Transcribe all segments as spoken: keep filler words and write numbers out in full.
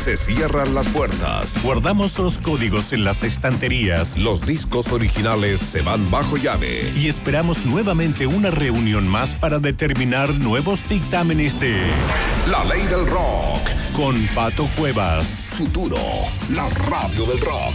Se cierran las puertas. Guardamos los códigos en las estanterías. Los discos originales se van bajo llave. Y esperamos nuevamente una reunión más para determinar nuevos dictámenes de La Ley del Rock. Con Pato Cuevas. Futuro, la radio del rock.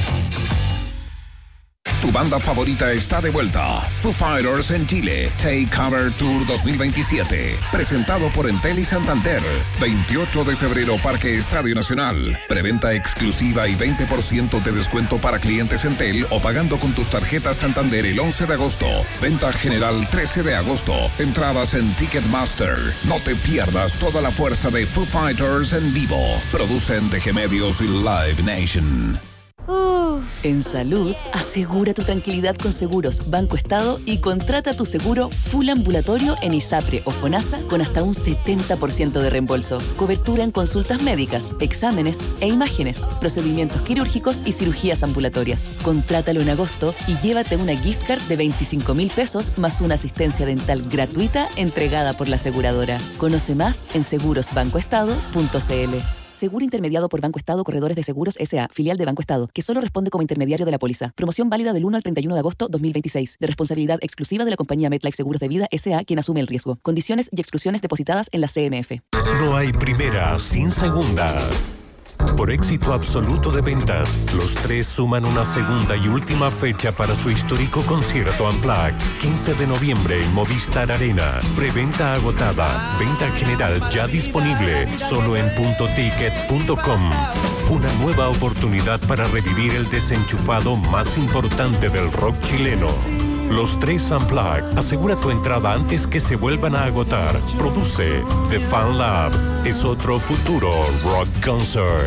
Tu banda favorita está de vuelta. Foo Fighters en Chile. Take Cover Tour dos mil veintisiete. Presentado por Entel y Santander. veintiocho de febrero, Parque Estadio Nacional. Preventa exclusiva y veinte por ciento de descuento para clientes Entel o pagando con tus tarjetas Santander el once de agosto. Venta general trece de agosto. Entradas en Ticketmaster. No te pierdas toda la fuerza de Foo Fighters en vivo. Producen D G Medios y Live Nation. Uf. En salud, asegura tu tranquilidad con Seguros Banco Estado y contrata tu seguro full ambulatorio en ISAPRE o FONASA con hasta un setenta por ciento de reembolso. Cobertura en consultas médicas, exámenes e imágenes, procedimientos quirúrgicos y cirugías ambulatorias. Contrátalo en agosto y llévate una gift card de veinticinco mil pesos más una asistencia dental gratuita entregada por la aseguradora. Conoce más en seguros banco estado punto c l. Seguro intermediado por Banco Estado Corredores de Seguros S A, filial de Banco Estado, que solo responde como intermediario de la póliza. Promoción válida del uno al treinta y uno de agosto dos mil veintiséis. De responsabilidad exclusiva de la compañía MetLife Seguros de Vida S A, quien asume el riesgo. Condiciones y exclusiones depositadas en la C M F. No hay primera sin segunda. Por éxito absoluto de ventas, los tres suman una segunda y última fecha para su histórico concierto Unplugged. quince de noviembre en Movistar Arena. Preventa agotada. Venta general ya disponible. Solo en punto ticket punto com. Una nueva oportunidad para revivir el desenchufado más importante del rock chileno. Los tres Unplugged. Asegura tu entrada antes que se vuelvan a agotar. Produce The Fan Lab. Es otro futuro rock concert.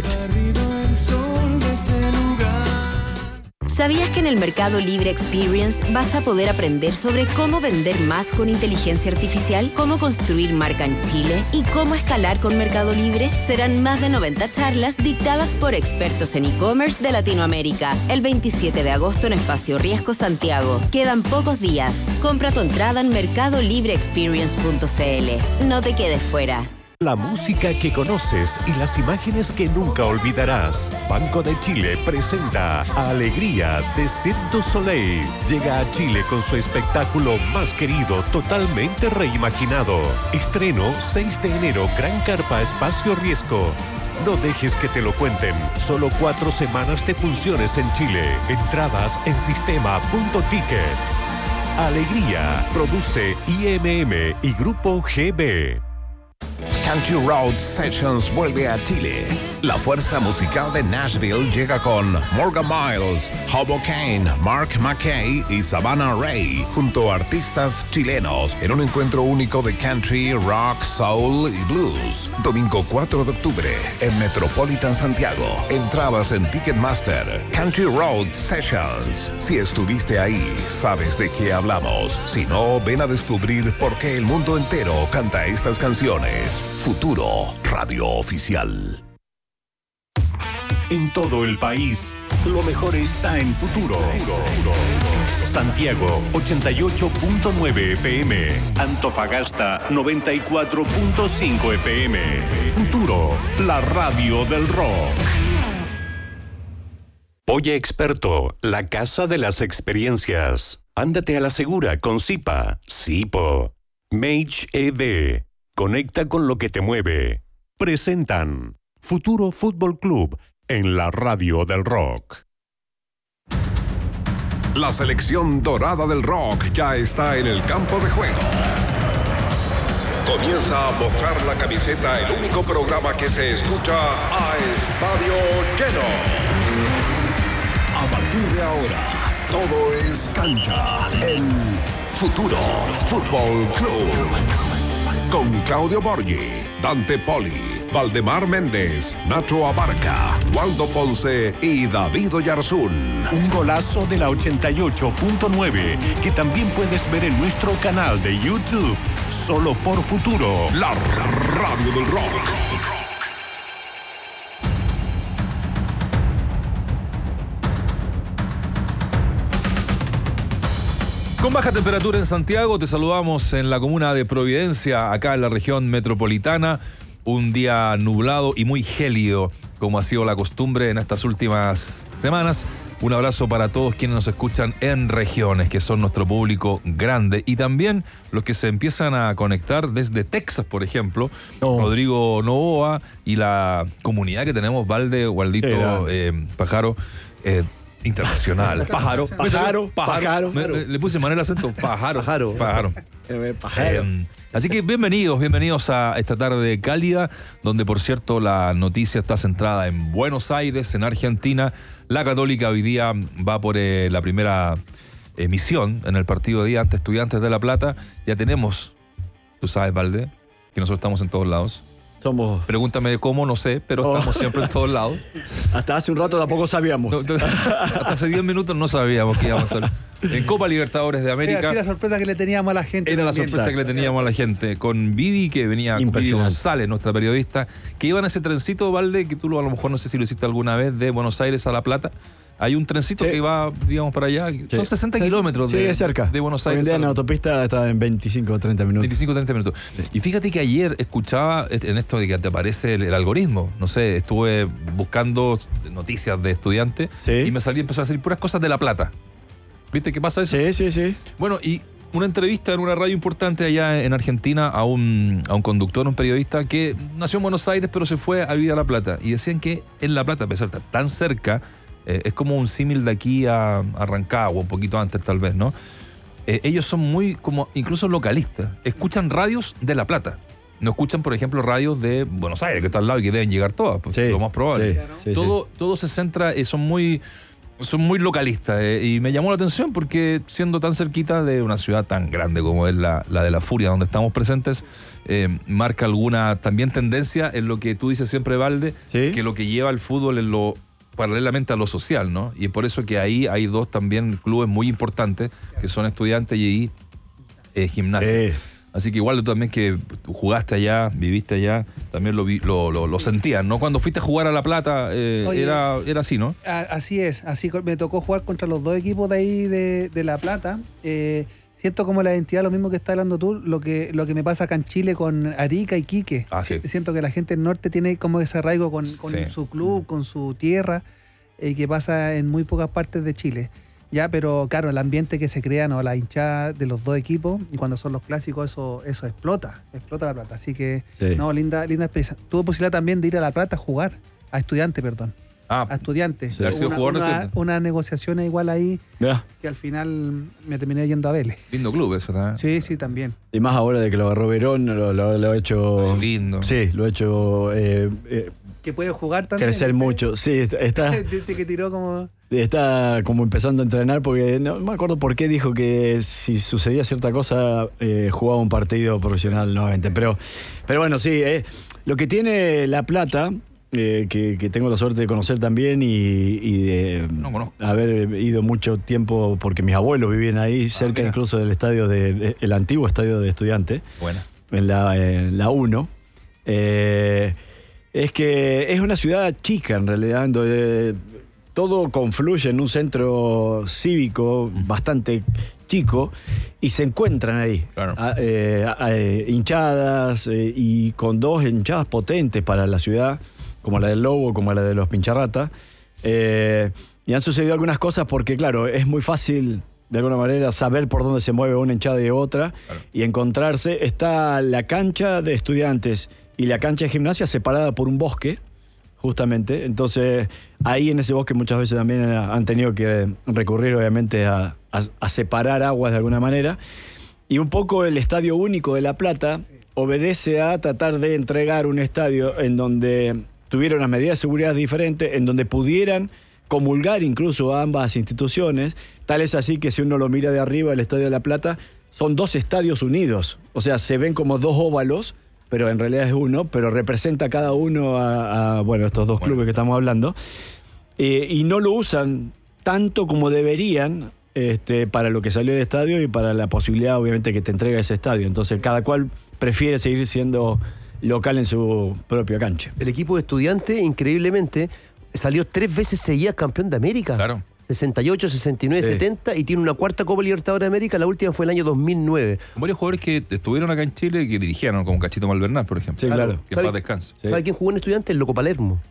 ¿Sabías que en el Mercado Libre Experience vas a poder aprender sobre cómo vender más con inteligencia artificial, cómo construir marca en Chile y cómo escalar con Mercado Libre? Serán más de noventa charlas dictadas por expertos en e-commerce de Latinoamérica. El veintisiete de agosto en Espacio Riesgo, Santiago. Quedan pocos días. Compra tu entrada en mercado libre experience punto c l. No te quedes fuera. La música que conoces y las imágenes que nunca olvidarás. Banco de Chile presenta Alegría de Cirque du Soleil. Llega a Chile con su espectáculo más querido, totalmente reimaginado. Estreno seis de enero, Gran Carpa, Espacio Riesgo. No dejes que te lo cuenten. Solo cuatro semanas de funciones en Chile. Entradas en sistema punto ticket. Alegría. Produce I M M y Grupo G B. Country Road Sessions vuelve a Chile. La fuerza musical de Nashville llega con Morgan Miles, Hobo Kane, Mark McKay y Savannah Ray, junto a artistas chilenos, en un encuentro único de country, rock, soul y blues. Domingo cuatro de octubre, en Metropolitan Santiago. Entradas en Ticketmaster. Country Road Sessions. Si estuviste ahí, sabes de qué hablamos. Si no, ven a descubrir por qué el mundo entero canta estas canciones. Futuro, radio oficial. En todo el país, lo mejor está en Futuro. Santiago, ochenta y ocho punto nueve F M. Antofagasta, noventa y cuatro punto cinco F M. Futuro, la radio del rock. Oye Experto, la casa de las experiencias. Ándate a la segura con Zipa, Zipo. Mage E V. Conecta con lo que te mueve. Presentan Futuro Fútbol Club en la radio del rock. La selección dorada del rock ya está en el campo de juego. Comienza a mojar la camiseta, el único programa que se escucha a estadio lleno. A partir de ahora, todo es cancha en Futuro Fútbol Club. Con Claudio Borghi, Dante Poli, Valdemar Méndez, Nacho Abarca, Waldo Ponce y David Oyarzún. Un golazo de la ochenta y ocho punto nueve que también puedes ver en nuestro canal de YouTube. Solo por Futuro, la radio del rock. Con baja temperatura en Santiago, te saludamos en la comuna de Providencia, acá en la región metropolitana. Un día nublado y muy gélido como ha sido la costumbre en estas últimas semanas. Un abrazo para todos quienes nos escuchan en regiones, que son nuestro público grande, y también los que se empiezan a conectar desde Texas, por ejemplo, oh. Rodrigo Novoa y la comunidad que tenemos, Valde, Waldito, eh, Pájaro, eh, internacional. Pájaro, pájaro, pájaro. pájaro. Me, me, le puse mal el acento. Pájaro, pájaro. pájaro. pájaro. Eh, así que bienvenidos, bienvenidos a esta tarde cálida, donde por cierto la noticia está centrada en Buenos Aires, en Argentina. La Católica hoy día va por eh, la primera emisión en el partido de día ante Estudiantes de La Plata. Ya tenemos, tú sabes, Valde, que nosotros estamos en todos lados. Somos... Pregúntame cómo, no sé, pero oh. estamos siempre en todos lados. Hasta hace un rato tampoco sabíamos. No, no, hasta hace diez minutos no sabíamos que íbamos a estar en Copa Libertadores de América. Era así la sorpresa que le teníamos a la gente. Era también. la sorpresa Exacto. que le teníamos a la gente. Con Vivi, que venía con Vivi González, nuestra periodista, que iba en ese trencito, Valde, que tú lo, a lo mejor no sé si lo hiciste alguna vez, de Buenos Aires a La Plata. Hay un trencito sí. que va, digamos, para allá. Sí. Son sesenta kilómetros sí, de, es cerca. de Buenos Aires. Hoy en día en la autopista está en veinticinco o treinta minutos. veinticinco o treinta minutos. Sí. Y fíjate que ayer escuchaba en esto de que te aparece el, el algoritmo. No sé, estuve buscando noticias de estudiantes sí. y me salí, empezó a salir puras cosas de La Plata. ¿Viste qué pasa eso? Sí, sí, sí. Bueno, y una entrevista en una radio importante allá en Argentina a un, a un conductor, un periodista que nació en Buenos Aires pero se fue a vivir a La Plata. Y decían que en La Plata, a pesar de estar tan cerca, eh, es como un símil de aquí a, a Rancagua, un poquito antes tal vez, ¿no? Eh, ellos son muy, como incluso localistas. Escuchan radios de La Plata. No escuchan, por ejemplo, radios de Buenos Aires, que está al lado y que deben llegar todas, pues, sí, lo más probable. Sí, sí, todo, sí. todo se centra, eh, son muy... Son muy localistas eh, y me llamó la atención porque siendo tan cerquita de una ciudad tan grande como es la, la de La Furia, donde estamos presentes, eh, marca alguna también tendencia en lo que tú dices siempre, Valde, ¿sí? que lo que lleva al fútbol es lo paralelamente a lo social, ¿no? Y por eso que ahí hay dos también clubes muy importantes que son Estudiantes y eh, Gimnasia. Eh. Así que igual tú también que jugaste allá, viviste allá, también lo, vi, lo, lo, lo sentías, ¿no? Cuando fuiste a jugar a La Plata, eh, Oye, era, era así, ¿no? Así es, así me tocó jugar contra los dos equipos de ahí de, de La Plata. Eh, siento como la identidad, lo mismo que estás hablando tú, lo que, lo que me pasa acá en Chile con Arica y Quique. Ah, sí. Siento que la gente del norte tiene como ese arraigo con, con sí. su club, con su tierra, eh, que pasa en muy pocas partes de Chile. Ya, pero claro, el ambiente que se crea, ¿no? La hinchada de los dos equipos, y cuando son los clásicos, eso, eso explota, explota La Plata. Así que, sí. no, linda, linda experiencia. Tuve posibilidad también de ir a La Plata a jugar, a Estudiantes, perdón. Ah, a Estudiantes. Sí. Una, una, una negociación igual ahí, yeah. que al final me terminé yendo a Vélez. Lindo club eso, ¿no? Sí, sí, también. Y más ahora de que lo agarró Verón, lo, lo, lo ha hecho... Ay, lindo. Sí, lo ha hecho... Eh, eh, que puede jugar también. Crecer ¿viste? mucho, sí, está... Desde que tiró como... Está como empezando a entrenar porque no me acuerdo por qué dijo que si sucedía cierta cosa eh, jugaba un partido profesional nuevamente. Pero, pero bueno, sí, eh, lo que tiene La Plata, eh, que, que tengo la suerte de conocer también y, y de no haber ido mucho tiempo porque mis abuelos vivían ahí, ah, cerca mira. incluso del estadio, de, de, el antiguo estadio de Estudiantes, bueno. en la, en la uno. Eh, es que es una ciudad chica en realidad, donde todo confluye en un centro cívico bastante chico y se encuentran ahí claro. a, eh, a, eh, hinchadas eh, y con dos hinchadas potentes para la ciudad, como la del Lobo, como la de los Pincharrata. Eh, y han sucedido algunas cosas porque, claro, es muy fácil de alguna manera saber por dónde se mueve una hinchada y otra claro. y encontrarse. Está la cancha de Estudiantes y la cancha de Gimnasia separada por un bosque, justamente. Entonces, ahí en ese bosque muchas veces también han tenido que recurrir, obviamente, a, a, a separar aguas de alguna manera. Y un poco el Estadio Único de La Plata sí. obedece a tratar de entregar un estadio en donde tuviera unas medidas de seguridad diferentes, en donde pudieran comulgar incluso a ambas instituciones. Tal es así que si uno lo mira de arriba, el Estadio de La Plata, son dos estadios unidos. O sea, se ven como dos óvalos, pero en realidad es uno, pero representa cada uno a, a bueno, estos dos clubes bueno. que estamos hablando, eh, y no lo usan tanto como deberían este, para lo que salió del estadio y para la posibilidad, obviamente, que te entrega ese estadio. Entonces, cada cual prefiere seguir siendo local en su propia cancha. El equipo de Estudiantes, increíblemente, salió tres veces seguidas campeón de América. Claro. sesenta y ocho, sesenta y nueve, sí. setenta y tiene una cuarta Copa Libertadores de América, la última fue el año dos mil nueve. Varios jugadores que estuvieron acá en Chile que dirigieron, como Cachito Malvernal, por ejemplo. Sí, claro. Que en paz descanse. ¿Sabe quién jugó en Estudiantes? El Loco Palermo.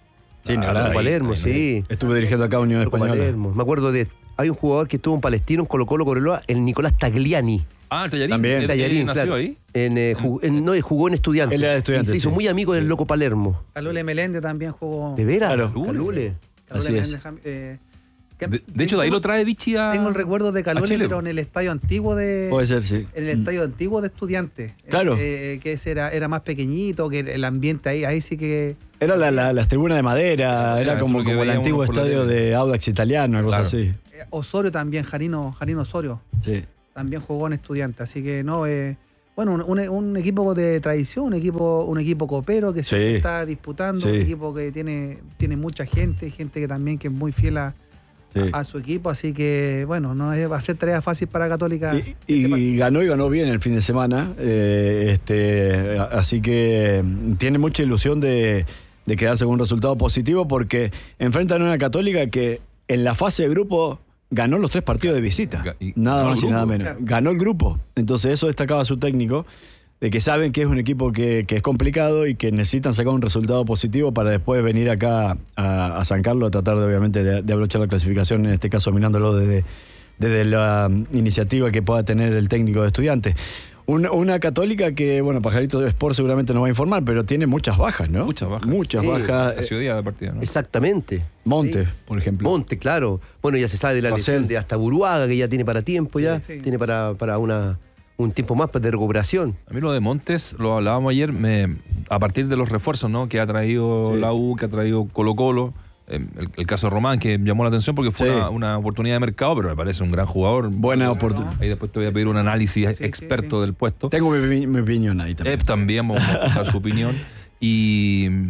Sí, a nada, Loco ahí, Palermo, ahí, sí. Estuve dirigiendo acá a Unión Loco Española. Palermo. Me acuerdo de. Hay un jugador que estuvo en Palestino, en Colo Colo Cobreloa, el Nicolás Tagliani. Ah, Tallarín. También. ¿Él- Tallarín, él nació claro. ahí? En, eh, jugó, en- no, jugó en Estudiantes. Él era de Estudiantes, Y se hizo sí. muy amigo del Loco Palermo. Calule Meléndez también jugó. ¿De veras? Claro. Calule. Calule Así es. Meléndez, Jam- eh, que- De, de hecho, de ahí tengo- lo trae Vichy a. Tengo el recuerdo de a Calule, Chile. pero en el estadio antiguo de. Puede ser, sí. En el estadio antiguo de Estudiantes. Claro. Eh, que ese era, era más pequeñito, que el ambiente ahí, ahí sí que. Era la, la- las tribunas de madera, Claro, era eso como, es lo que como el veía antiguo uno por la estadio tele. de Audax Italiano, algo Claro. así. eh, Osorio también, Jarino, Jarino Osorio, Sí. también jugó en Estudiantes. Así que no, eh, bueno, un, un- un equipo de tradición, un equipo, un equipo copero que siempre Sí. está disputando, Sí. un equipo que tiene, tiene mucha gente, gente que también que es muy fiel a, Sí. a su equipo. Así que, bueno, no es, va a ser tarea fácil para Católica. Y, este y partido. ganó y ganó bien el fin de semana. eh, este, así que mm, tiene mucha ilusión de, de quedarse con un resultado positivo porque enfrentan a una Católica que en la fase de grupo ganó los tres partidos de visita. Ga- y Nada ganó más el y nada grupo. menos. Claro. Ganó el grupo. Entonces eso destacaba su técnico, de que saben que es un equipo que, que es complicado y que necesitan sacar un resultado positivo para después venir acá a, a San Carlos a tratar de, obviamente de, de abrochar la clasificación, en este caso mirándolo desde, desde la um, iniciativa que pueda tener el técnico de Estudiantes. Una, una Católica que, bueno, Pajarito Sport seguramente nos va a informar, pero tiene muchas bajas, ¿no? Muchas bajas. Muchas Sí. bajas. La ciudad de partida, ¿no? Exactamente. Monte, Sí. por ejemplo. Monte, claro. Bueno, ya se sabe de la Basel. lesión de hasta Buruaga, que ya tiene para tiempo, ya. sí. Tiene para, para una, un tiempo más de recuperación. A mí lo de Montes, lo hablábamos ayer, me, a partir de los refuerzos, ¿no? Que ha traído Sí. la U, que ha traído Colo Colo. eh, El, el caso de Román, que llamó la atención porque fue Sí. una, una oportunidad de mercado, pero me parece un gran jugador. Buena oportunidad. Ahí después te voy a pedir un análisis Sí, sí, experto sí. del puesto. Tengo mi, mi opinión ahí también. Eh, también vamos a escuchar su opinión. Y mm,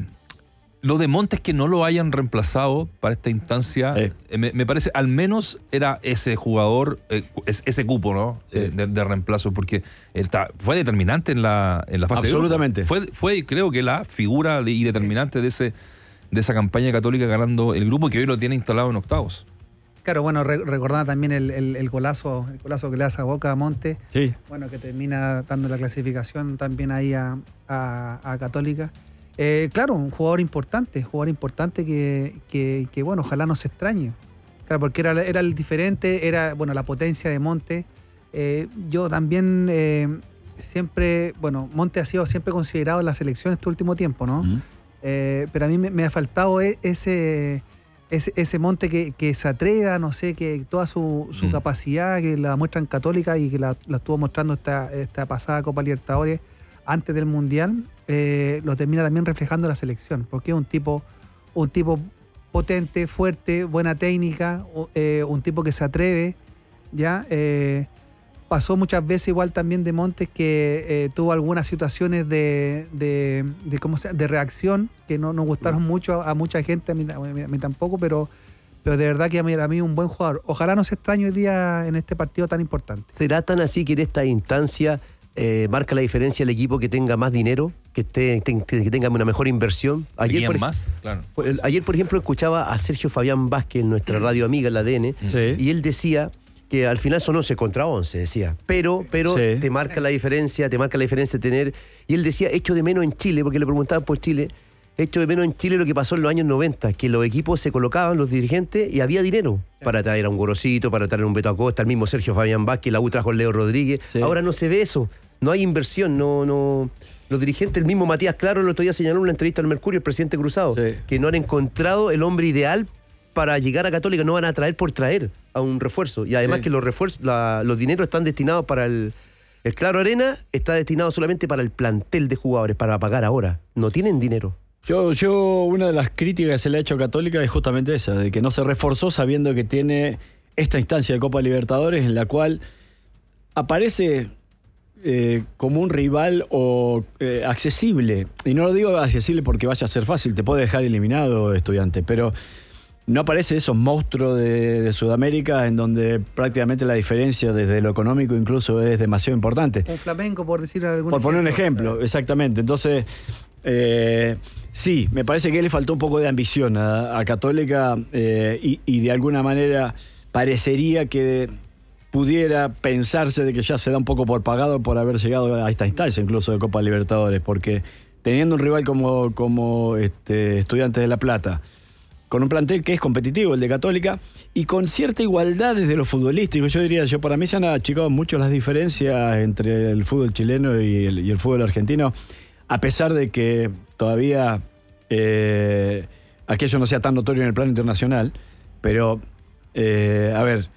lo de Montes que no lo hayan reemplazado para esta instancia, Eh. eh, me, me parece, al menos era ese jugador, eh, es- ese cupo, ¿no? Sí. Eh, de, de reemplazo, porque está, fue determinante en la, en la fase de grupo. Absolutamente. Fue, fue, creo que la figura de- y determinante de ese de esa campaña católica ganando el grupo que hoy lo tiene instalado en octavos. Claro, bueno, re- recordaba también el, el- el golazo, el golazo que le hace a Boca a Monte. Sí. Bueno, que termina dando la clasificación también ahí a, a- a Católica. Eh, claro, un jugador importante, jugador importante que, que- que, bueno, ojalá no se extrañe. Claro, porque era, era el diferente, era, bueno, la potencia de Monte. Eh, yo también eh, siempre, bueno, Monte ha sido siempre considerado en la selección este último tiempo, ¿no? Mm. Eh, pero a mí me, me ha faltado e- ese, ese, ese Monte que, que se atreva, no sé, que toda su, su Mm. capacidad que la muestra en Católica y que la, la estuvo mostrando esta, esta pasada Copa Libertadores antes del Mundial, eh, lo termina también reflejando en la selección, porque es un tipo, un tipo potente, fuerte, buena técnica, o- eh, un tipo que se atreve, ¿ya? Eh, pasó muchas veces igual también de Montes que eh, tuvo algunas situaciones de, de, de, ¿cómo se, de reacción que no nos gustaron mucho a, a mucha gente, a mí, a mí- a mí tampoco, pero, pero de verdad que a mí, a mí un buen jugador. Ojalá no se extrañe hoy día en este partido tan importante. ¿Será tan así que en esta instancia eh, marca la diferencia el equipo que tenga más dinero, que, esté, ten- que tenga una mejor inversión? Ayer por, más, claro. por- ayer, por ejemplo, escuchaba a Sergio Fabián Vázquez, nuestra radio amiga, la A D N, Sí. y él decía que al final son once contra once, decía. Pero, pero Sí. te marca la diferencia, te marca la diferencia tener... Y él decía, echo de menos en Chile, porque le preguntaban por Chile, echo de menos en Chile lo que pasó en los años noventa, que los equipos se colocaban, los dirigentes, y había dinero para traer a un Gorosito, para traer a un Beto Acosta, el mismo Sergio Fabián Vázquez, la U trajo Leo Rodríguez. Sí. Ahora no se ve eso, no hay inversión, no... no los dirigentes, el mismo Matías Claro el otro día señaló en una entrevista al Mercurio, el presidente Cruzado, Sí. que no han encontrado el hombre ideal para llegar a Católica, no van a traer por traer a un refuerzo. Y además Sí. que los refuerzos, la- los dineros están destinados para el... El Claro Arena está destinado solamente para el plantel de jugadores, para pagar ahora. No tienen dinero. Yo, yo, una de las críticas que se le ha hecho a Católica es justamente esa, de que no se reforzó sabiendo que tiene esta instancia de Copa Libertadores en la cual aparece eh, como un rival o eh, accesible. Y no lo digo accesible porque vaya a ser fácil, te puede dejar eliminado, Estudiante, pero no aparece esos monstruos de, de Sudamérica en donde prácticamente la diferencia desde lo económico incluso es demasiado importante. Un flamenco, por decir algún Por poner un ejemplo, exactamente. Entonces, eh, sí, me parece que le faltó un poco de ambición a, a Católica eh, y, y de alguna manera parecería que pudiera pensarse de que ya se da un poco por pagado por haber llegado a esta instancia incluso de Copa Libertadores, porque teniendo un rival como, como este, Estudiantes de La Plata, con un plantel que es competitivo, el de Católica, y con cierta igualdad desde lo futbolístico. Yo diría, yo para mí se han achicado mucho las diferencias entre el fútbol chileno y el, y el fútbol argentino, a pesar de que todavía eh, aquello no sea tan notorio en el plano internacional. Pero, eh, a ver,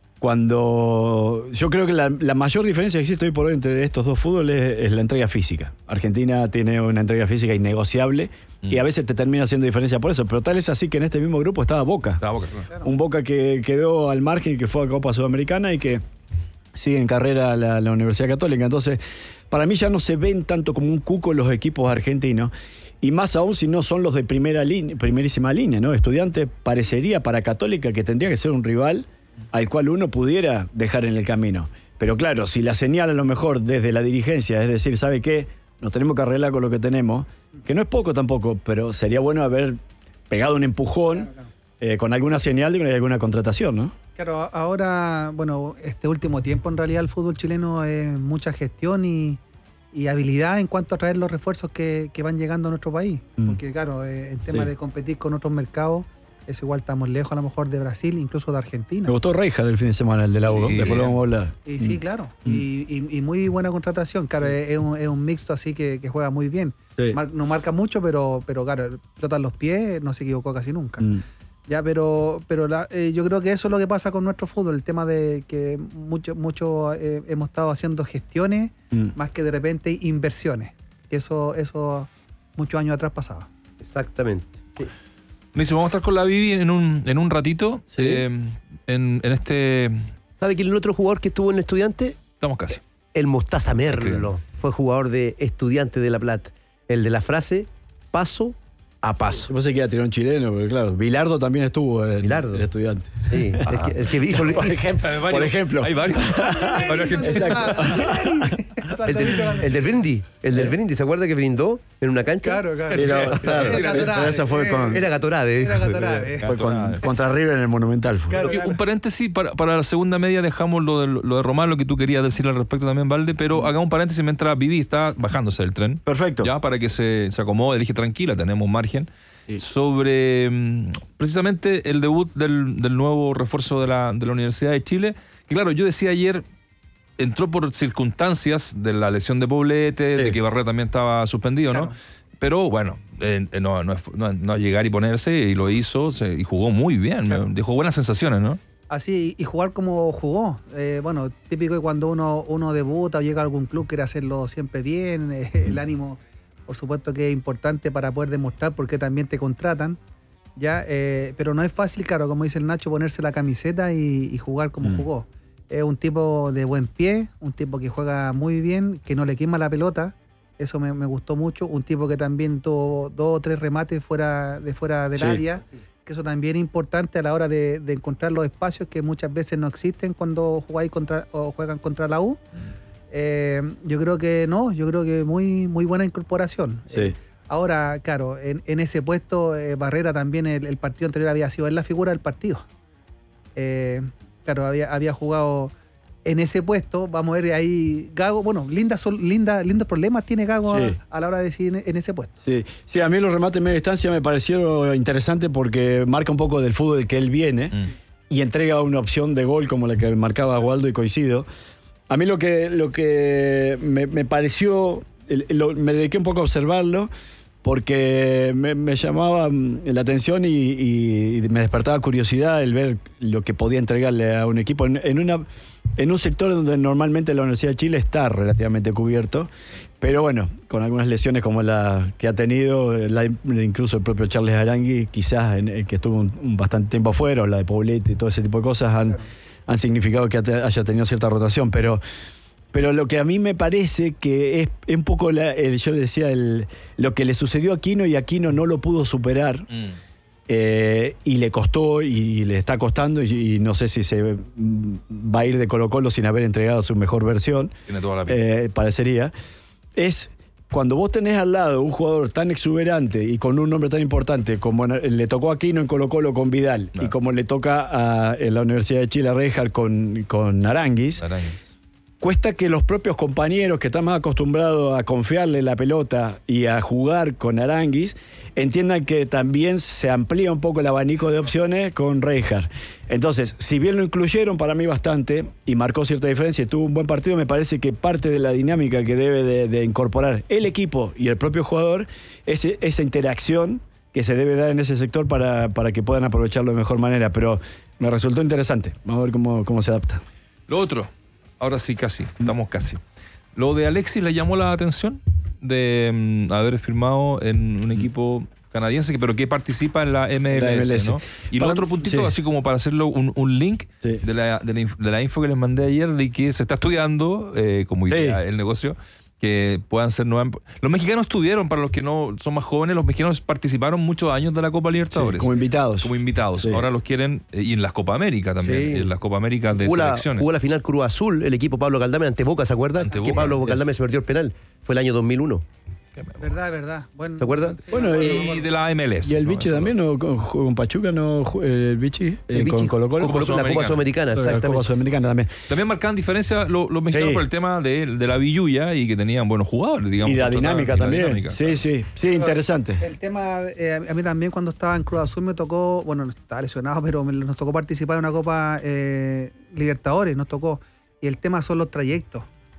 cuando yo creo que la, la mayor diferencia que existe hoy por hoy entre estos dos fútboles es, es la entrega física. Argentina tiene una entrega física innegociable mm. y a veces te termina haciendo diferencia por eso, pero tal es así que en este mismo grupo estaba Boca. Estaba Boca, claro. Un Boca que quedó al margen, que fue a Copa Sudamericana y que sigue en carrera a la, la Universidad Católica. Entonces, para mí ya no se ven tanto como un cuco los equipos argentinos. Y más aún si no son los de primera línea, primerísima línea, ¿no? Estudiante parecería para Católica que tendría que ser un rival al cual uno pudiera dejar en el camino. Pero claro, si la señal a lo mejor desde la dirigencia, es decir, ¿sabe qué? Nos tenemos que arreglar con lo que tenemos, que no es poco tampoco, pero sería bueno haber pegado un empujón eh, con alguna señal de que hay alguna contratación, ¿no? Claro, ahora, bueno, este último tiempo en realidad el fútbol chileno es mucha gestión y, y habilidad en cuanto a traer los refuerzos que, que van llegando a nuestro país. Mm. Porque claro, eh, en tema sí. de competir con otros mercados, eso igual estamos lejos a lo mejor de Brasil, incluso de Argentina. Me gustó Reijard el fin de semana, el de la U, sí, después lo vamos a hablar. Y sí, claro, mm. y, y, y muy buena contratación, claro, sí. es, es, un, es un mixto así que, que juega muy bien. Sí. Mar, no marca mucho, pero, pero claro, pelota en los pies, no se equivocó casi nunca. Mm. Ya, pero, pero la, eh, yo creo que eso es lo que pasa con nuestro fútbol, el tema de que mucho, mucho eh, hemos estado haciendo gestiones mm. más que de repente inversiones. Eso, eso muchos años atrás pasaba. Exactamente. Sí. Buenísimo, vamos a estar con la Vivi en un, en un ratito. Sí. Eh, en, en este. ¿Sabe quién es el otro jugador que estuvo en Estudiante? Estamos casi. El Mostaza Merlo. Fue jugador de Estudiante de La Plata. El de la frase, paso a paso. Yo pensé que iba a tirar un chileno, porque claro, Bilardo también estuvo en Bilardo. el Estudiante. Sí, ah. el, que, el que hizo... Por ejemplo. Hay por ejemplo. Hay varios. Exacto. el, del, el del Brindis. El del Brindis, ¿se acuerda que brindó en una cancha? Claro, claro. Era, claro, era Gatorade. Esa fue con, era Gatorade. Era Gatorade. Fue con, contra River en el Monumental. Claro, claro. claro. Un paréntesis, para, para la segunda media dejamos lo de, lo de Román, lo que tú querías decir al respecto también, Valde, pero mm. hagamos un paréntesis mientras Vivi está bajándose del tren. Perfecto. Ya, para que se, se acomode, elige tranquila, tenemos un margen. Sí. Sobre um, precisamente el debut del, del nuevo refuerzo de la, de la Universidad de Chile. Que claro, yo decía ayer, entró por circunstancias de la lesión de Poblete, sí. de que Barrera también estaba suspendido, claro. ¿no? Pero bueno, eh, no, no, no, no llegar y ponerse, y lo hizo, se, y jugó muy bien, claro. dejó buenas sensaciones, ¿no? Así, y jugar como jugó. Eh, bueno, típico que cuando uno, uno debuta o llega a algún club quiere hacerlo siempre bien, eh, mm. el ánimo... Por supuesto que es importante para poder demostrar por qué también te contratan, ya, eh, pero no es fácil, claro, como dice el Nacho, ponerse la camiseta y, y jugar como mm. jugó. Es un tipo de buen pie, un tipo que juega muy bien, que no le quema la pelota, eso me, me gustó mucho. Un tipo que también tuvo dos o tres remates fuera de fuera del sí. área, que eso también es importante a la hora de, de encontrar los espacios que muchas veces no existen cuando jugáis contra, o juegan contra la U. Mm. Eh, yo creo que no, yo creo que muy, muy buena incorporación. Sí. Eh, ahora, claro, en, en ese puesto, eh, Barrera también el, el partido anterior había sido en la figura del partido. Eh, claro, había, había jugado en ese puesto. Vamos a ver ahí, Gago, bueno, linda, linda, lindos problemas tiene Gago sí. a, a la hora de decidir en, en ese puesto. Sí. sí, a mí los remates de media distancia me parecieron interesantes porque marca un poco del fútbol del que él viene mm. y entrega una opción de gol como la que marcaba Waldo, y coincido. A mí lo que, lo que me, me pareció, lo, me dediqué un poco a observarlo porque me, me llamaba la atención y, y, y me despertaba curiosidad el ver lo que podía entregarle a un equipo en, en, una, en un sector donde normalmente la Universidad de Chile está relativamente cubierto, pero bueno, con algunas lesiones como la que ha tenido, la, incluso el propio Charles Arangui, quizás en, en que estuvo un, un bastante tiempo afuera, o la de Poblete y todo ese tipo de cosas han... han significado que haya tenido cierta rotación, pero, pero lo que a mí me parece que es un poco, la, el, yo decía, el, lo que le sucedió a Aquino, y Aquino no lo pudo superar, mm. eh, y le costó y le está costando, y, y no sé si se va a ir de Colo-Colo sin haber entregado su mejor versión. Tiene toda la pinta. Eh, parecería. Es... Cuando vos tenés al lado un jugador tan exuberante y con un nombre tan importante como le tocó a Aquino en Colo-Colo con Vidal, no. y como le toca a en la Universidad de Chile a Reijard con, con Aranguis, Aranguis, cuesta que los propios compañeros que están más acostumbrados a confiarle la pelota y a jugar con Aranguis entiendan que también se amplía un poco el abanico de opciones con Reinhardt. Entonces, si bien lo incluyeron para mí bastante y marcó cierta diferencia y tuvo un buen partido, me parece que parte de la dinámica que debe de, de incorporar el equipo y el propio jugador es esa interacción que se debe dar en ese sector para, para que puedan aprovecharlo de mejor manera. Pero me resultó interesante. Vamos a ver cómo, cómo se adapta. Lo otro, ahora sí casi, estamos casi. Lo de Alexis le llamó la atención de um, haber firmado en un equipo canadiense, pero que participa en la M L S, la M L S. ¿no? Y para, lo otro puntito, sí. así como para hacerlo un, un link sí. de, la, de, la, de la info que les mandé ayer, de que se está estudiando eh, como idea sí. el negocio, que puedan ser nuevas. Los mexicanos estuvieron, para los que no son más jóvenes, los mexicanos participaron muchos años de la Copa Libertadores. Sí, como invitados. Como invitados. Sí. Ahora los quieren, eh, y en las Copa América también, Sí. y en las Copa América de jugó selecciones. La, jugó la final Cruz Azul, el equipo Pablo Caldame ante Boca, ¿se acuerdan? Ante que Boca, Pablo Caldame yes. se perdió el penal. Fue el año dos mil uno. Verdad, verdad. Bueno, ¿Se acuerdan? sí, Bueno, Y de la M L S. Y el ¿no? Vichy Eso también, lo- ¿no? Con, con Pachuca, ¿no? El Vichy, El eh, Vichy, con Colo Colo. Copa Copa la Copa Sudamericana, La Copa exactamente. Sudamericana también. También marcaban diferencia los, los mexicanos Sí. por el tema de, de la billulla y que tenían buenos jugadores, digamos. Y la contrataban, dinámica y la también. dinámica, sí, claro. sí, sí, interesante. El tema, eh, a mí también cuando estaba en Cruz Azul me tocó, bueno, no estaba lesionado, pero me- nos tocó participar en una Copa eh, Libertadores, nos tocó. Y el tema son los trayectos.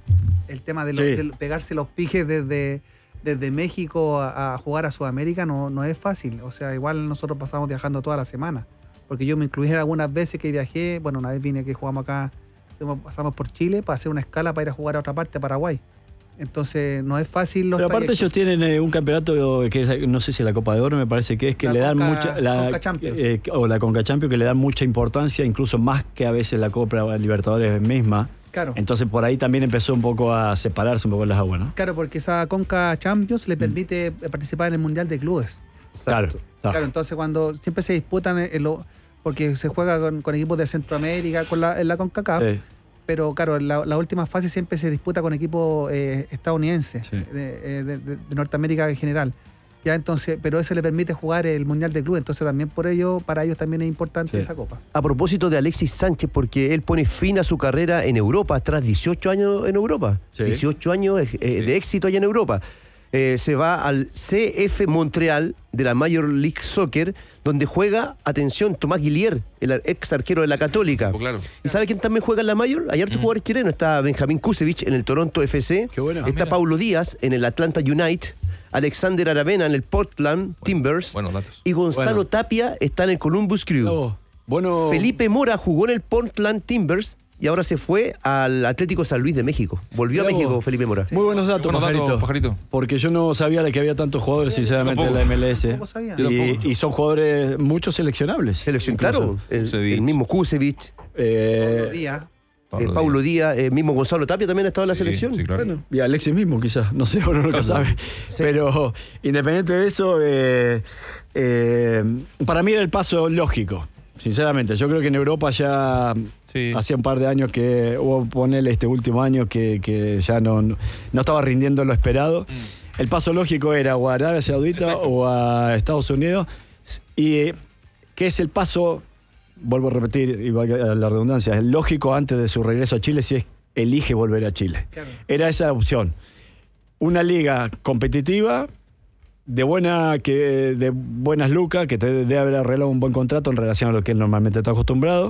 El tema de, los- Sí. de pegarse los piques desde, desde México a, a jugar a Sudamérica no, no es fácil. O sea, igual nosotros pasamos viajando toda la semana. Porque yo me incluí en algunas veces que viajé, bueno, una vez vine que jugamos acá, fuimos- pasamos por Chile para hacer una escala para ir a jugar a otra parte, a Paraguay. Entonces no es fácil los Pero aparte trayectos. ellos tienen eh, un campeonato que es, no sé si la Copa de Oro me parece que es que La le dan Conca- mucha la, Conca Champions. eh, o la Conca Champions, que le dan mucha importancia, incluso más que a veces la Copa Libertadores misma. Claro. Entonces por ahí también empezó un poco a separarse un poco las aguas, ¿no? Claro, porque esa Conca Champions le permite participar en el Mundial de Clubes. Claro, Exacto. Claro, entonces cuando siempre se disputan, en lo- porque se juega con, con equipos de Centroamérica, con la, en la CONCACAF, Sí. pero claro, la, la última fase siempre se disputa con equipos eh, estadounidenses, Sí. de, de- de- de Norteamérica en general. Ya entonces, pero eso le permite jugar el Mundial de Clubes, entonces también por ello, para ellos también es importante Sí. esa copa. A propósito de Alexis Sánchez, porque él pone fin a su carrera en Europa, tras dieciocho años en Europa. Sí. dieciocho años eh, Sí. de éxito allá en Europa. Eh, se va al C F Montreal de la Major League Soccer, donde juega, atención, Tomás Guillier, el ar- ex arquero de la Católica. Oh, claro. ¿Y sabe quién también juega en la Major? Hay hartos jugadores chilenos. Está Benjamín Kusevich en el Toronto F C. Qué bueno. Está Ah, mira. Paulo Díaz en el Atlanta United. Alexander Aravena en el Portland Timbers. Buenos datos. Y Gonzalo Bueno. Tapia está en el Columbus Crew. No, bueno, Felipe Mora jugó en el Portland Timbers y ahora se fue al Atlético San Luis de México. Volvió Mirá a México vos. Felipe Mora. muy buenos datos, Buenos datos, pajarito. Pajarito. Porque yo no sabía de que había tantos jugadores, sinceramente, en tampoco. la M L S. Tampoco sabía. Yo Y, tampoco. y son jugadores, muchos seleccionables. Selección, incluso. claro. El, Kusevich. el mismo Kusevich, Eh, Pablo Díaz. Paulo, Paulo Díaz, el mismo Gonzalo Tapia también ha estado en la Sí, selección. sí, claro. Bueno, y Alexis mismo, quizás, no sé, uno nunca sabe. Pero independiente de eso, eh, eh, para mí era el paso lógico, sinceramente. Yo creo que en Europa ya Sí. hacía un par de años que, hubo ponerle este último año que, que ya no, no estaba rindiendo lo esperado. El paso lógico era o a Arabia Saudita Exacto. o a Estados Unidos. Y eh, ¿qué es el paso? Vuelvo a repetir, y valga la redundancia, es lógico antes de su regreso a Chile si es elige volver a Chile. Claro. Era esa opción. Una liga competitiva, de buena que de buenas lucas, que te debe haber arreglado un buen contrato en relación a lo que él normalmente está acostumbrado,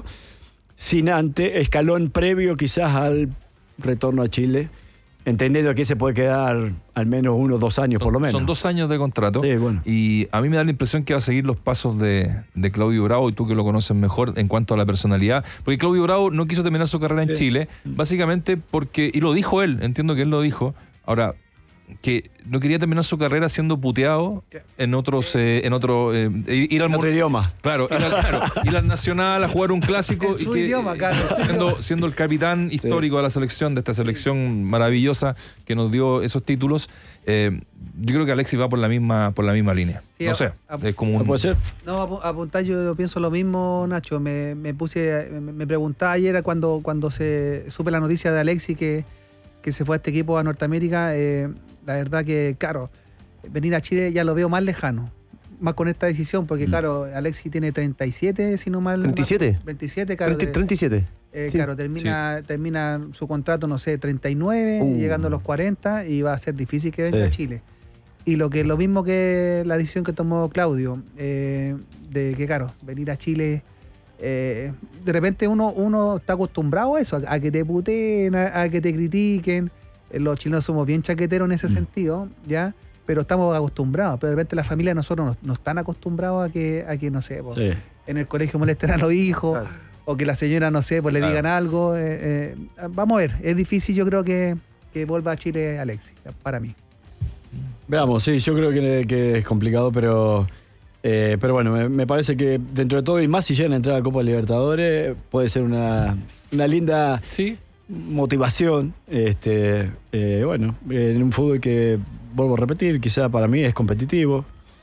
sin antes, escalón previo quizás al retorno a Chile, entendiendo que se puede quedar al menos uno o dos años por lo menos. Son dos años de contrato. Sí, bueno. Y a mí me da la impresión que va a seguir los pasos de, de Claudio Bravo, y tú que lo conoces mejor en cuanto a la personalidad. Porque Claudio Bravo no quiso terminar su carrera en Chile, básicamente porque, y lo dijo él, entiendo que él lo dijo, ahora, que no quería terminar su carrera siendo puteado en otros, eh, en otro, eh, ir al En otro mun- idioma. Claro, ir al, claro, ir al Nacional a jugar un clásico. En su idioma, claro. Siendo, siendo el capitán histórico de la selección, de esta selección maravillosa que nos dio esos títulos, eh, yo creo que Alexis va por la misma, por la misma línea. Sí, no a- sé, a- es como ¿No un... puede ser? No, apu- apuntar, yo, yo pienso lo mismo, Nacho. Me, me puse, me, me preguntaba ayer cuando, cuando se supe la noticia de Alexis que, que se fue a este equipo a Norteamérica. Eh, la verdad que, claro, venir a Chile ya lo veo más lejano. más con esta decisión, porque Mm. claro, Alexis tiene treinta y siete, si no mal. ¿treinta y siete? veintisiete, claro. treinta, treinta y siete. Eh, Sí, claro, termina, termina su contrato, no sé, treinta y nueve, Uh. llegando a los cuarenta, y va a ser difícil que venga Sí. a Chile. Y lo que lo mismo que la decisión que tomó Claudio, eh, de que, claro, venir a Chile, eh, de repente uno, uno está acostumbrado a eso, a, a que te puteen, a, a que te critiquen. Eh, Los chilenos somos bien chaqueteros en ese Mm. sentido, ¿ya? Pero estamos acostumbrados. Pero de repente las familias de nosotros no, no están acostumbrados a que, a que no sé, po, Sí. en el colegio molesten a los hijos, Claro. o que la señora, no sé, pues le Claro. digan algo. eh, eh, vamos a ver, es difícil, yo creo que, que vuelva a Chile Alexis, para mí. Veamos, sí, yo creo que, que es complicado, pero, eh, pero bueno, me, me parece que dentro de todo, y más si llegan a entrar a Copa Libertadores, puede ser una, una linda Sí. motivación. Este, eh, bueno, en un fútbol que, vuelvo a repetir, quizá para mí es competitivo.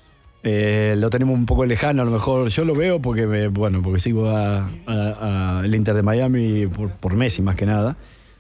Eh, lo tenemos un poco lejano, a lo mejor yo lo veo porque me, bueno, porque sigo a, a- a el Inter de Miami por, por Messi más que nada.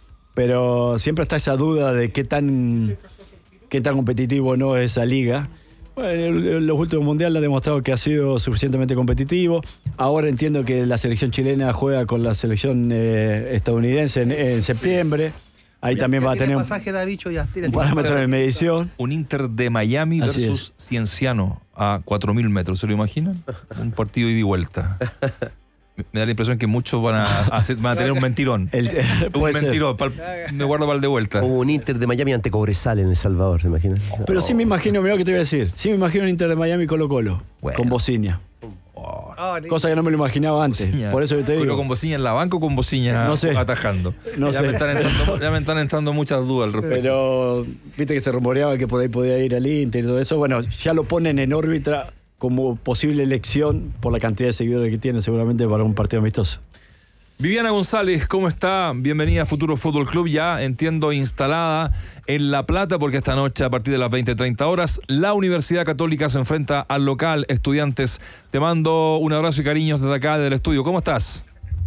Pero siempre está esa duda de qué tan, qué tan competitivo no es esa liga. Bueno, en el- los últimos mundiales ha demostrado que ha sido suficientemente competitivo. Ahora entiendo que la selección chilena juega con la selección eh, estadounidense en, en septiembre. Ahí también Ya va a tiene tener un, pasaje Davicho, ya tira, un tira. parámetro de medición. Un Inter de Miami Así versus Cienciano a cuatro mil metros, ¿se lo imaginan? Un partido ida y vuelta. Me- Me da la impresión que muchos van a, hacer- van a tener un mentirón. El- un puede ser. mentirón. pal- me guardo para el de vuelta. Hubo un Inter de Miami ante Cobresal en El Salvador, ¿se imaginan? Pero sí me imagino, mirá lo que te voy a decir. Sí me imagino un Inter de Miami Colo Colo. Bueno. Con bocina. Oh, Ah, ni- Cosa que no me lo imaginaba antes. Bociña. Por eso que te ¿Pero digo. con bocina en la banca o con bocina No sé. atajando? No ya, sé. Me están entrando, ya me están entrando muchas dudas al respecto. Pero viste que se rumoreaba que por ahí podía ir al Inter y todo eso. Bueno, ya lo ponen en órbita como posible elección por la cantidad de seguidores que tiene seguramente para un partido amistoso. Viviana González, ¿cómo está? Bienvenida a Futuro Fútbol Club, ya entiendo instalada en La Plata, porque esta noche a partir de las veinte treinta horas la Universidad Católica se enfrenta al local Estudiantes. Te mando un abrazo y cariños desde acá, desde el estudio. ¿Cómo estás?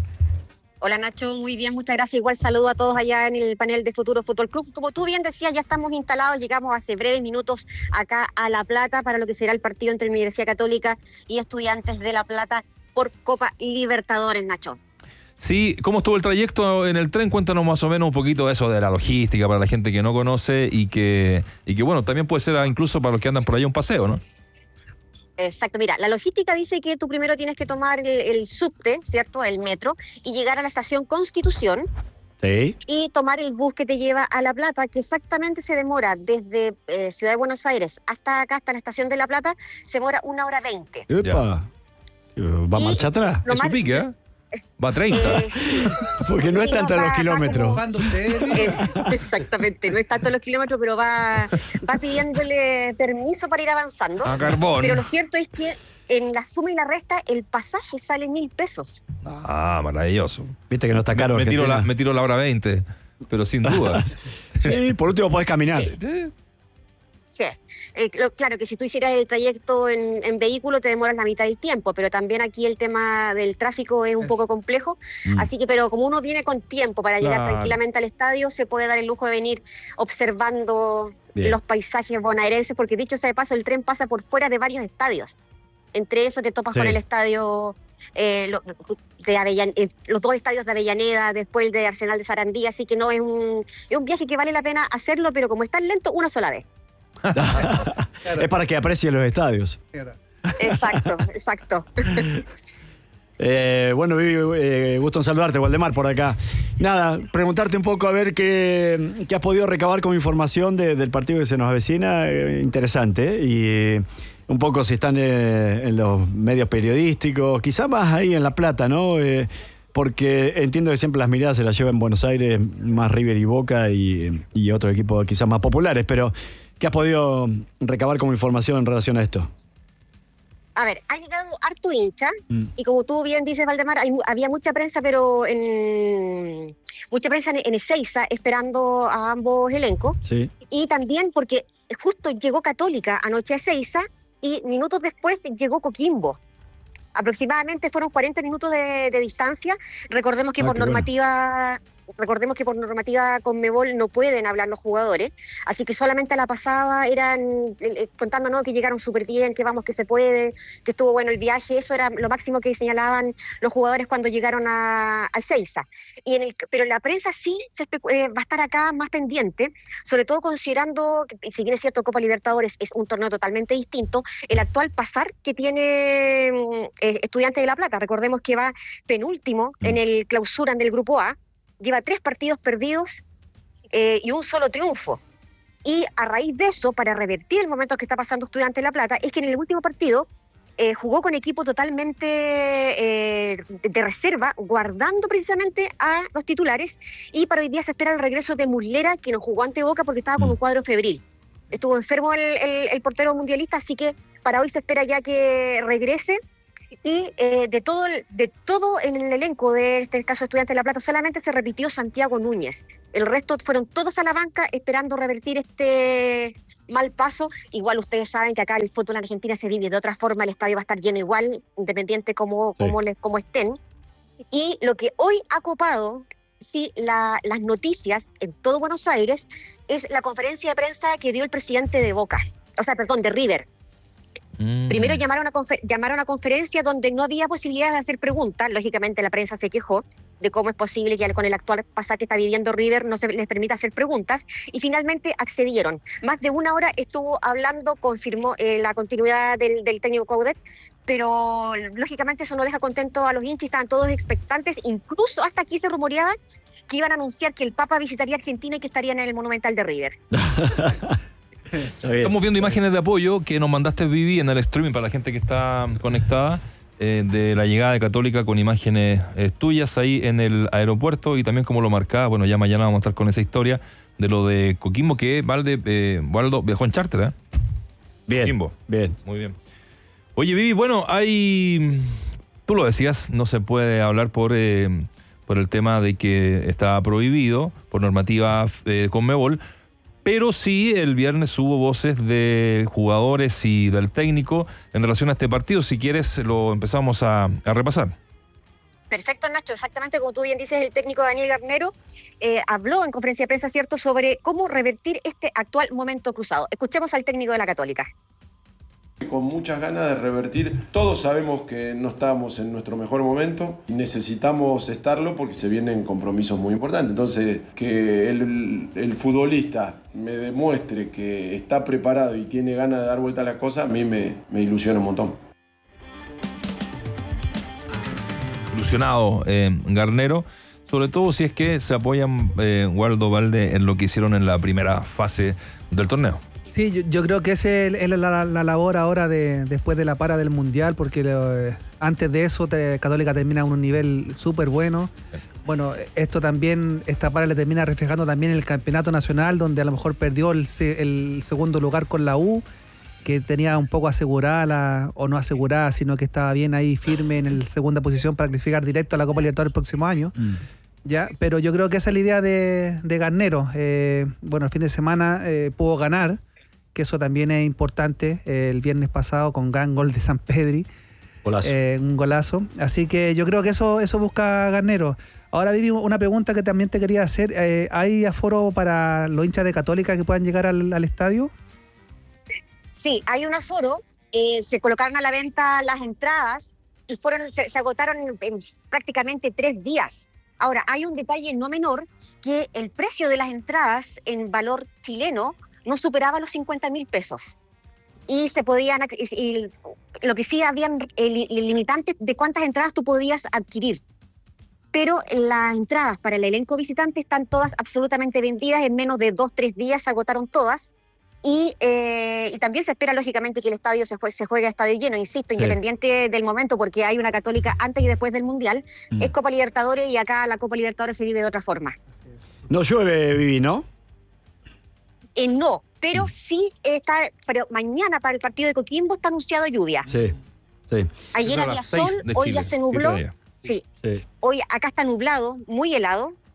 Hola Nacho, muy bien, muchas gracias. Igual saludo a todos allá en el panel de Futuro Fútbol Club. Como tú bien decías, ya estamos instalados, llegamos hace breves minutos acá a La Plata para lo que será el partido entre Universidad Católica y Estudiantes de La Plata por Copa Libertadores, Nacho. Sí, ¿cómo estuvo el trayecto en el tren? Cuéntanos más o menos un poquito de eso de la logística para la gente que no conoce y que, y que bueno, también puede ser incluso para los que andan por allá un paseo, ¿no? Exacto, mira, la logística dice que tú primero tienes que tomar el, el subte, ¿cierto?, el metro, y llegar a la estación Constitución Sí. y tomar el bus que te lleva a La Plata, que exactamente se demora desde eh, Ciudad de Buenos Aires hasta acá, hasta la estación de La Plata, se demora una hora veinte. Epa. ¿Va a Y- marcha atrás? Lo Es un más- pique, ¿eh? Va a treinta. Eh, sí, Porque no sí, es tanto no, los va- va kilómetros. ¿Cuándo ustedes? es- exactamente, no es tanto los kilómetros, pero va, va pidiéndole permiso para ir avanzando. A carbón. Pero lo cierto es que en la suma y la resta, el pasaje sale mil pesos. Ah, maravilloso. Viste que no está caro. me, tiro la, Argentina. me tiro la hora veinte, pero sin duda. Sí, por último podés caminar. Sí. Eh, Sí, el- lo- claro que si tú hicieras el trayecto en, en vehículo te demoras la mitad del tiempo, pero también aquí el tema del tráfico es un Es- poco complejo, Mm. así que pero como uno viene con tiempo para llegar Claro. tranquilamente al estadio, se puede dar el lujo de venir observando Bien. los paisajes bonaerenses, porque dicho sea de paso, el tren pasa por fuera de varios estadios. Entre eso te topas Sí. con el estadio eh, lo- de Avellan- eh, los dos estadios de Avellaneda, después el de Arsenal de Sarandí, así que no es un, es un viaje que vale la pena hacerlo, pero como es tan lento, una sola vez. Es para que aprecie los estadios. Exacto, exacto. Eh, bueno, Vivi, eh, gusto en saludarte, Waldemar, por acá. Nada, preguntarte un poco a ver qué, qué has podido recabar como información de- del partido que se nos avecina. Eh, interesante. ¿eh? Y eh, un poco si están eh, en los medios periodísticos, quizá más ahí en La Plata, ¿no? Eh, porque entiendo que siempre las miradas se las lleva en Buenos Aires, más River y Boca y, y otros equipos quizás más populares, pero ¿qué has podido recabar como información en relación a esto? A ver, ha llegado harto hincha, Mm. y como tú bien dices, Valdemar, hay mu- había mucha prensa, pero en mucha prensa en, en Ezeiza esperando a ambos elencos, Sí. y también porque justo llegó Católica anoche a Ezeiza y minutos después llegó Coquimbo. Aproximadamente fueron cuarenta minutos de, de distancia. Recordemos que Ah, por qué bueno. normativa recordemos que por normativa Conmebol no pueden hablar los jugadores, así que solamente a la pasada eran eh, contándonos que llegaron súper bien, que vamos, que se puede, que estuvo bueno el viaje, eso era lo máximo que señalaban los jugadores cuando llegaron a, a Ezeiza. Y en el, pero la prensa sí se especu- eh, va a estar acá más pendiente, sobre todo considerando, que, si bien es cierto, Copa Libertadores es un torneo totalmente distinto, el actual pasar que tiene eh, Estudiantes de La Plata. Recordemos que va penúltimo mm. en el clausura del Grupo A, lleva tres partidos perdidos eh, y un solo triunfo. Y a raíz de eso, para revertir el momento que está pasando Estudiantes de La Plata, es que en el último partido eh, jugó con equipo totalmente eh, de reserva, guardando precisamente a los titulares, y para hoy día se espera el regreso de Muslera, que no jugó ante Boca porque estaba con un cuadro febril. Estuvo enfermo el, el, el portero mundialista, así que para hoy se espera ya que regrese. Y eh, de todo el, de todo el elenco de este caso de Estudiantes de La Plata solamente se repitió Santiago Núñez. El resto fueron todos a la banca esperando revertir este mal paso. Igual ustedes saben que acá el fútbol en Argentina se vive de otra forma, el estadio va a estar lleno igual, independiente como, sí. como, les, como estén. Y lo que hoy ha copado sí, la, las noticias en todo Buenos Aires es la conferencia de prensa que dio el presidente de Boca, o sea, perdón, de River. Mm. Primero llamaron a, confer- llamaron a conferencia donde no había posibilidad de hacer preguntas. Lógicamente la prensa se quejó de cómo es posible que con el actual pasar que está viviendo River no se les permita hacer preguntas, y finalmente accedieron. Más de una hora estuvo hablando, confirmó eh, la continuidad del, del técnico Coudet, pero lógicamente eso no deja contento a los hinchas, estaban todos expectantes, incluso hasta aquí se rumoreaba que iban a anunciar que el Papa visitaría Argentina y que estarían en el Monumental de River. Estamos viendo imágenes de apoyo que nos mandaste, Vivi, en el streaming para la gente que está conectada, eh, de la llegada de Católica, con imágenes eh, tuyas ahí en el aeropuerto, y también como lo marcaba, bueno, ya mañana vamos a estar con esa historia de lo de Coquimbo, que Valde, eh, Waldo viajó en charter, ¿eh? Bien, Coquimbo. bien. Muy bien. Oye, Vivi, bueno, hay... Tú lo decías, no se puede hablar por... Eh, por el tema de que está prohibido por normativa eh, Conmebol, pero sí el viernes hubo voces de jugadores y del técnico en relación a este partido. Si quieres lo empezamos a, a repasar. Perfecto, Nacho, exactamente como tú bien dices, el técnico Daniel Garnero eh, habló en conferencia de prensa, ¿cierto?, sobre cómo revertir este actual momento cruzado. Escuchemos al técnico de la Católica. Con muchas ganas de revertir. Todos sabemos que no estamos en nuestro mejor momento, necesitamos estarlo porque se vienen compromisos muy importantes. Entonces, que el, el futbolista me demuestre que está preparado y tiene ganas de dar vuelta a las cosas, a mí me, me ilusiona un montón. Ilusionado eh, Garnero, sobre todo si es que se apoyan eh, Waldo, Valde, en lo que hicieron en la primera fase del torneo. Sí, yo, yo creo que esa es la, la labor ahora de, después de la para del Mundial, porque lo, antes de eso te, Católica termina a un nivel súper bueno. Bueno, esto también, esta para le termina reflejando también el campeonato nacional, donde a lo mejor perdió el, el segundo lugar con la U, que tenía un poco asegurada, la, o no asegurada, sino que estaba bien ahí firme en la segunda posición para clasificar directo a la Copa Libertadores el próximo año. Mm. Ya, pero yo creo que esa es la idea de, de Garnero. Eh, bueno, el fin de semana eh, pudo ganar, que eso también es importante, eh, el viernes pasado con gran gol de Sampedri. Golazo. Eh, un golazo. Así que yo creo que eso, eso busca Garnero. Ahora, Vivi, una pregunta que también te quería hacer. Eh, ¿Hay aforo para los hinchas de Católica que puedan llegar al, al estadio? Sí, hay un aforo. Eh, se colocaron a la venta las entradas y fueron se, se agotaron en, en prácticamente tres días. Ahora, hay un detalle no menor, que el precio de las entradas en valor chileno no superaba los cincuenta mil pesos. Y se podían, y lo que sí habían el, el limitante de cuántas entradas tú podías adquirir. Pero las entradas para el elenco visitante están todas absolutamente vendidas, en menos de dos, tres días se agotaron todas. Y, eh, y también se espera, lógicamente, que el estadio se, se juegue a estadio lleno, insisto, sí. Independiente del momento, porque hay una Católica antes y después del Mundial. Mm. Es Copa Libertadores y acá la Copa Libertadores se vive de otra forma. No llueve, Vivi, ¿no? Eh, no, pero sí está, pero mañana para el partido de Coquimbo está anunciado lluvia. Sí, sí. Ayer había sol, hoy ya se nubló. Sí. sí. Hoy acá está nublado, muy helado. Mm.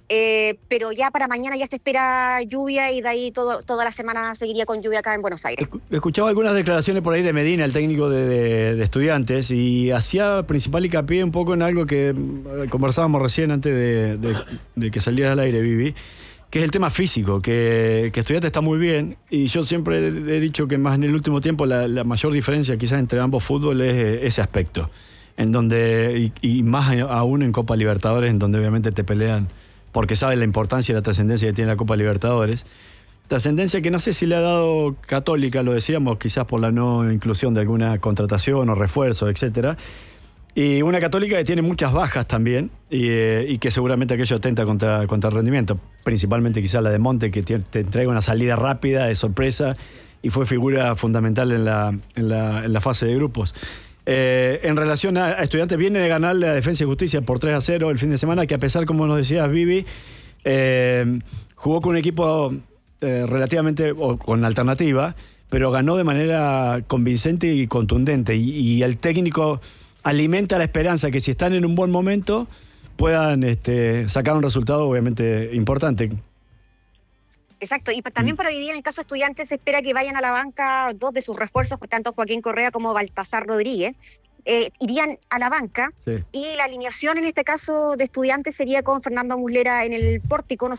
Eh, pero ya para mañana ya se espera lluvia y de ahí todo, toda la semana seguiría con lluvia acá en Buenos Aires. Escuchaba algunas declaraciones por ahí de Medina, el técnico de, de, de Estudiantes, y hacía principal hincapié un poco en algo que conversábamos recién antes de, de, de que salieras al aire, Vivi, que es el tema físico, que, que Estudiantes está muy bien, y yo siempre he dicho que más en el último tiempo la, la mayor diferencia quizás entre ambos fútbol es ese aspecto, en donde, y, y más aún en Copa Libertadores, en donde obviamente te pelean, porque saben la importancia y la trascendencia que tiene la Copa Libertadores. Trascendencia que no sé si le ha dado Católica, lo decíamos, quizás por la no inclusión de alguna contratación o refuerzo, etcétera. Y una Católica que tiene muchas bajas también y, eh, y que seguramente aquello atenta contra, contra el rendimiento. Principalmente quizás la de Monte, que te, te entrega una salida rápida, de sorpresa, y fue figura fundamental en la, en la, en la fase de grupos. Eh, en relación a, a Estudiantes, viene de ganarle a Defensa y Justicia por tres a cero el fin de semana, que a pesar, como nos decías, Vivi, eh, jugó con un equipo eh, relativamente o con alternativa, pero ganó de manera convincente y contundente. Y, y el técnico alimenta la esperanza que si están en un buen momento puedan este, sacar un resultado obviamente importante. Exacto, y también para hoy día en el caso de Estudiantes se espera que vayan a la banca dos de sus refuerzos, tanto Joaquín Correa como Baltasar Rodríguez, eh, irían a la banca, sí. Y la alineación en este caso de Estudiantes sería con Fernando Muslera en el pórtico. No